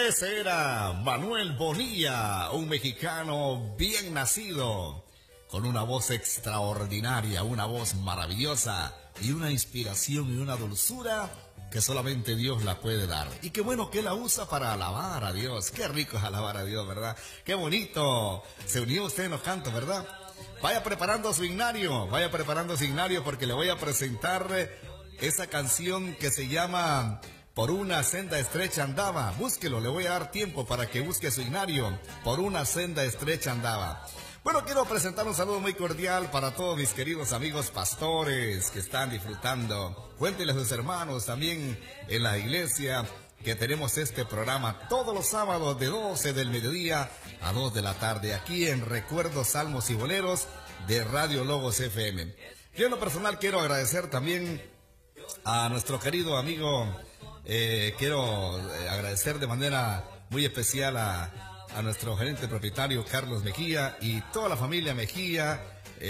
Ese era Manuel Bonilla, un mexicano bien nacido, con una voz extraordinaria, una voz maravillosa y una inspiración y una dulzura que solamente Dios la puede dar. Y qué bueno que la usa para alabar a Dios. Qué rico es alabar a Dios, ¿verdad? Qué bonito. Se unió usted en los cantos, ¿verdad? Vaya preparando su himnario, porque le voy a presentar esa canción que se llama Por una senda estrecha andaba. Búsquelo, le voy a dar tiempo para que busque su himnario. Por una senda estrecha andaba. Bueno, quiero presentar un saludo muy cordial para todos mis queridos amigos pastores que están disfrutando. Cuéntenles a sus hermanos también en la iglesia que tenemos este programa todos los sábados de 12 del mediodía a 2 de la tarde aquí en Recuerdos, Salmos y Boleros de Radio Logos FM. Yo en lo personal quiero agradecer también a nuestro querido amigo, quiero agradecer de manera muy especial a nuestro gerente propietario Carlos Mejía y toda la familia Mejía,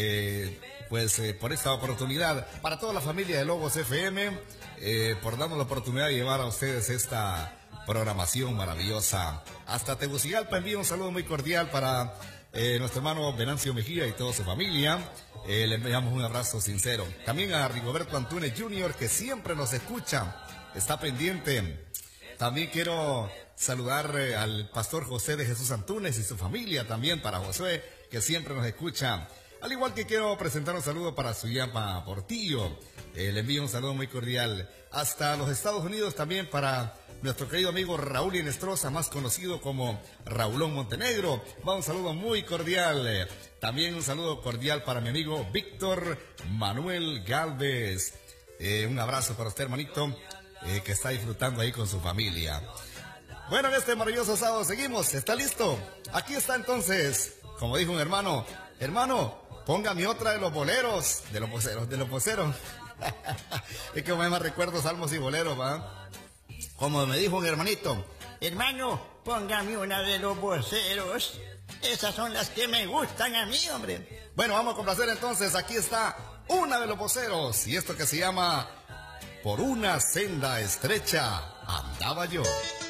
por esta oportunidad, para toda la familia de Logos FM, por darnos la oportunidad de llevar a ustedes esta programación maravillosa. Hasta Tegucigalpa envío un saludo muy cordial para nuestro hermano Venancio Mejía y toda su familia. Le enviamos un abrazo sincero. También a Rigoberto Antunes Jr., que siempre nos escucha, está pendiente. También quiero saludar al pastor José de Jesús Antunes y su familia, también para Josué, que siempre nos escucha. Al igual que quiero presentar un saludo para Suyapa Portillo. Le envío un saludo muy cordial hasta los Estados Unidos, también para nuestro querido amigo Raúl Inestrosa, más conocido como Raulón Montenegro. Va un saludo muy cordial. También un saludo cordial para mi amigo Víctor Manuel Galvez. Un abrazo para usted, hermanito, que está disfrutando ahí con su familia. Bueno, en este maravilloso sábado seguimos. ¿Está listo? Aquí está entonces, como dijo un hermano, póngame otra de los boleros, de los voceros. Es que me recuerdo salmos y boleros, ¿va? Como me dijo un hermanito, hermano, póngame una de los voceros. Esas son las que me gustan a mí, hombre. Bueno, vamos a complacer entonces. Aquí está una de los voceros. Y esto que se llama Por una senda estrecha andaba yo.